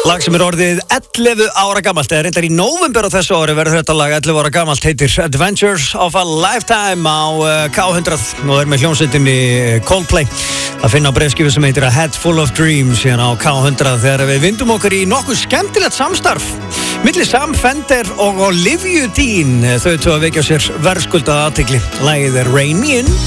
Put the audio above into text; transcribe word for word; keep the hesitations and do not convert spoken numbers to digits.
Lag sem er orðið ellefu ára gamalt, eða reyndar í nóvember á þessu ári verður þetta lag ellefu ára gamalt, heitir Adventures of a Lifetime á K hundrað og er með hljómsveitinni Coldplay að finna á breiðskífu sem heitir A Head Full of Dreams hérna á K hundrað þegar við vindum okkur í nokkuð skemmtilegt samstarf milli Sam Fender og Olivia Dean, þau tvo að vekja sér verðskuldað athygli. Lagið er Rain Me In.